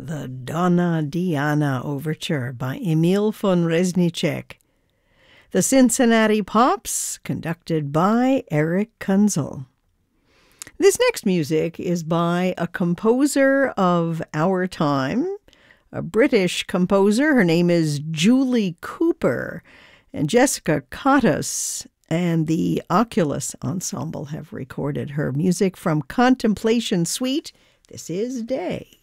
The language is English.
the Donna Diana Overture by Emil von Reznicek. The Cincinnati Pops, conducted by Eric Kunzel. This next music is by a composer of our time, a British composer. Her name is Julie Cooper, and Jessica Cottas and the Oculus Ensemble have recorded her music from Contemplation Suite. This is Day.